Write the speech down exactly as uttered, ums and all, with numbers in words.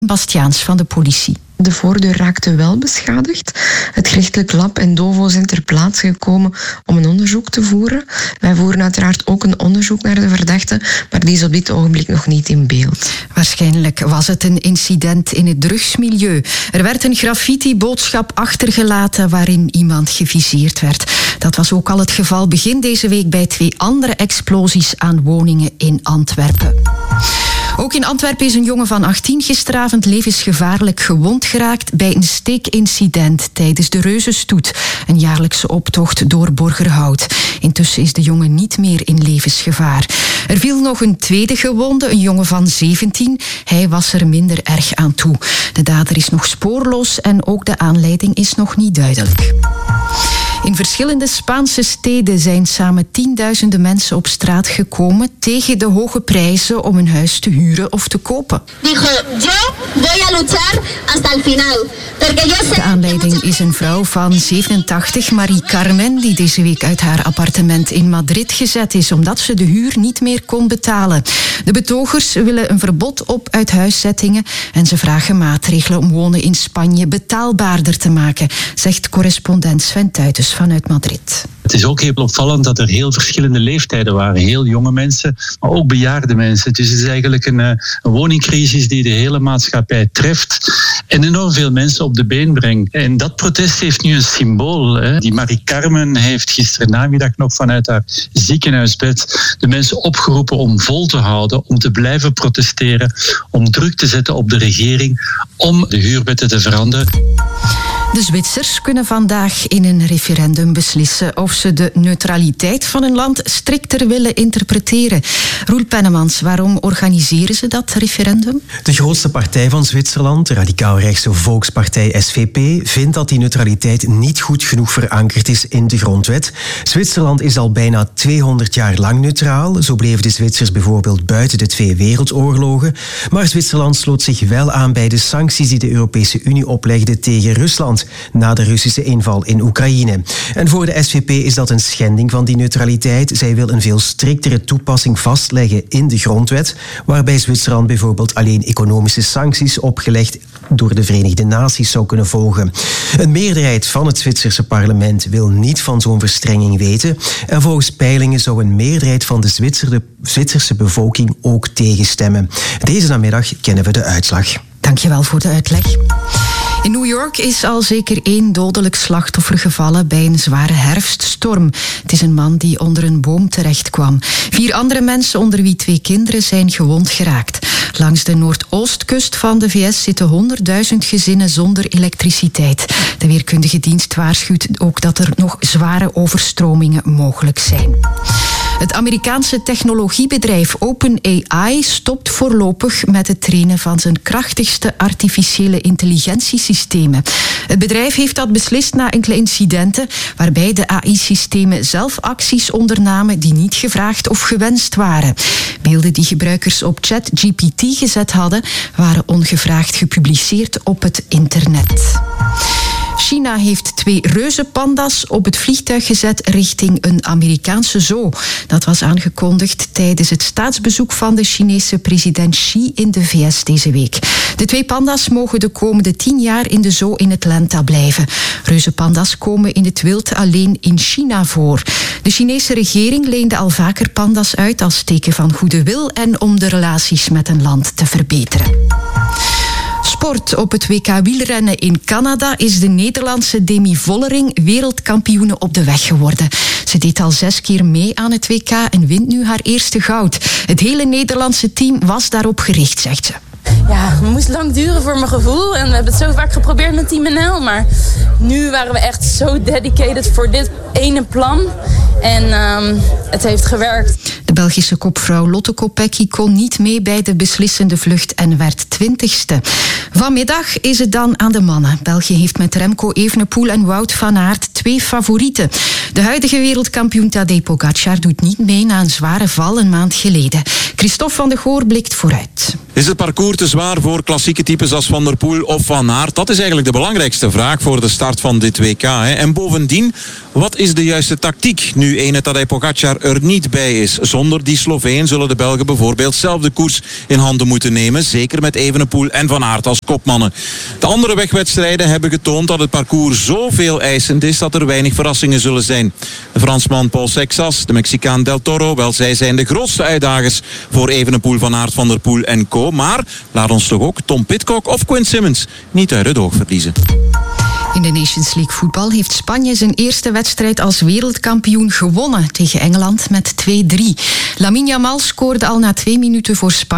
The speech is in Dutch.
Bastiaans van de politie. De voordeur raakte wel beschadigd. Het gerechtelijk lab en Dovo zijn ter plaatse gekomen om een onderzoek te voeren. Wij voeren uiteraard ook een onderzoek naar de verdachte, maar die is op dit ogenblik nog niet in beeld. Waarschijnlijk was het een incident in het drugsmilieu. Er werd een graffiti-boodschap achtergelaten waarin iemand geviseerd werd. Dat was ook al het geval begin deze week bij twee andere explosies aan woningen in Antwerpen. Ook in Antwerpen is een jongen van achttien gisteravond levensgevaarlijk gewond geraakt bij een steekincident tijdens de Reuzenstoet, een jaarlijkse optocht door Borgerhout. Intussen is de jongen niet meer in levensgevaar. Er viel nog een tweede gewonde, een jongen van zeventien. Hij was er minder erg aan toe. De dader is nog spoorloos en ook de aanleiding is nog niet duidelijk. In verschillende Spaanse steden zijn samen tienduizenden mensen op straat gekomen tegen de hoge prijzen om een huis te huren of te kopen. De aanleiding is een vrouw van zevenentachtig, Marie Carmen, die deze week uit haar appartement in Madrid gezet is omdat ze de huur niet meer kon betalen. De betogers willen een verbod op uithuiszettingen en ze vragen maatregelen om wonen in Spanje betaalbaarder te maken, zegt correspondent Sven Tuytes vanuit Madrid. Het is ook heel opvallend dat er heel verschillende leeftijden waren. Heel jonge mensen, maar ook bejaarde mensen. Dus het is eigenlijk een, een woningcrisis die de hele maatschappij treft en enorm veel mensen op de been brengt. En dat protest heeft nu een symbool. Hè. Die Marie Carmen heeft gisteren namiddag nog vanuit haar ziekenhuisbed de mensen opgeroepen om vol te houden, om te blijven protesteren, om druk te zetten op de regering, om de huurwetten te veranderen. De Zwitsers kunnen vandaag in een referendum beslissen of ze de neutraliteit van hun land strikter willen interpreteren. Roel Pennemans, waarom organiseren ze dat referendum? De grootste partij van Zwitserland, de radicaal-rechtse Volkspartij S V P, vindt dat die neutraliteit niet goed genoeg verankerd is in de grondwet. Zwitserland is al bijna tweehonderd jaar lang neutraal. Zo bleven de Zwitsers bijvoorbeeld buiten de twee wereldoorlogen. Maar Zwitserland sloot zich wel aan bij de sancties die de Europese Unie oplegde tegen Rusland na de Russische inval in Oekraïne. En voor de S V P is dat een schending van die neutraliteit. Zij wil een veel striktere toepassing vastleggen in de grondwet, waarbij Zwitserland bijvoorbeeld alleen economische sancties opgelegd door de Verenigde Naties zou kunnen volgen. Een meerderheid van het Zwitserse parlement wil niet van zo'n verstrenging weten en volgens peilingen zou een meerderheid van de Zwitser, Zwitserse bevolking ook tegenstemmen. Deze namiddag kennen we de uitslag. Dankjewel voor de uitleg. In New York is al zeker één dodelijk slachtoffer gevallen bij een zware herfststorm. Het is een man die onder een boom terecht kwam. Vier andere mensen, onder wie twee kinderen, zijn gewond geraakt. Langs de noordoostkust van de V S zitten honderdduizend gezinnen zonder elektriciteit. De weerkundige dienst waarschuwt ook dat er nog zware overstromingen mogelijk zijn. Het Amerikaanse technologiebedrijf OpenAI stopt voorlopig met het trainen van zijn krachtigste artificiële intelligentiesystemen. Het bedrijf heeft dat beslist na enkele incidenten waarbij de A I-systemen zelf acties ondernamen die niet gevraagd of gewenst waren. Beelden die gebruikers op ChatGPT gezet hadden, waren ongevraagd gepubliceerd op het internet. China heeft twee reuzenpanda's op het vliegtuig gezet richting een Amerikaanse zoo. Dat was aangekondigd tijdens het staatsbezoek van de Chinese president Xi in de V S deze week. De twee panda's mogen de komende tien jaar in de zoo in Atlanta blijven. Reuzenpanda's komen in het wild alleen in China voor. De Chinese regering leende al vaker panda's uit als teken van goede wil en om de relaties met een land te verbeteren. Sport. Op het W K wielrennen in Canada is de Nederlandse Demi Vollering wereldkampioene op de weg geworden. Ze deed al zes keer mee aan het W K en wint nu haar eerste goud. Het hele Nederlandse team was daarop gericht, zegt ze. Ja, het moest lang duren voor mijn gevoel. En we hebben het zo vaak geprobeerd met Team N L. Maar nu waren we echt zo dedicated voor dit ene plan. En um, het heeft gewerkt. De Belgische kopvrouw Lotte Kopecky kon niet mee bij de beslissende vlucht en werd twintigste. Vanmiddag is het dan aan de mannen. België heeft met Remco Evenepoel en Wout van Aert twee favorieten. De huidige wereldkampioen Tadej Pogacar doet niet mee na een zware val een maand geleden. Christophe van de Goor blikt vooruit. Is het parcours te zwaar voor klassieke types als Van der Poel of Van Aert? Dat is eigenlijk de belangrijkste vraag voor de start van dit W K. Hè. En bovendien, Wat is de juiste tactiek nu ene Tadej Pogacar er niet bij is? Zonder die Sloveen zullen de Belgen bijvoorbeeld zelf de koers in handen moeten nemen. Zeker met Evenepoel en Van Aert als kopmannen. De andere wegwedstrijden hebben getoond dat het parcours zo veel eisend is dat er weinig verrassingen zullen zijn. De Fransman Paul Sexas, de Mexicaan Del Toro, wel zij zijn de grootste uitdagers voor Evenepoel, Van Aert, Van der Poel en co. Maar laat ons toch ook Tom Pidcock of Quinn Simmons niet uit het oog verliezen. In de Nations League voetbal heeft Spanje zijn eerste wedstrijd als wereldkampioen gewonnen tegen Engeland met twee drie. Lamine Yamal scoorde al na twee minuten voor Spanje.